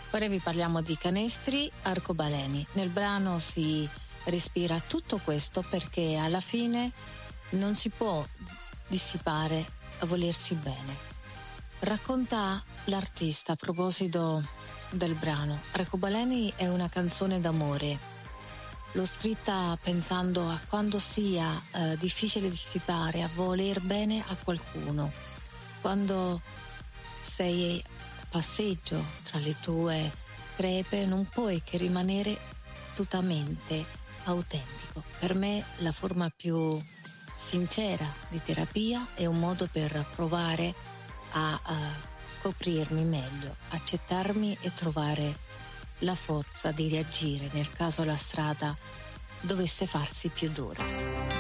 Ora vi parliamo di canestri arcobaleni. Nel brano si respira tutto questo perché alla fine non si può dissipare a volersi bene. Racconta l'artista a proposito del brano. Arcobaleni è una canzone d'amore. L'ho scritta pensando a quando sia difficile dissipare, a voler bene a qualcuno. Quando sei passeggio tra le tue crepe non puoi che rimanere totalmente autentico. Per me la forma più sincera di terapia è un modo per provare a scoprirmi meglio, accettarmi e trovare la forza di reagire nel caso la strada dovesse farsi più dura.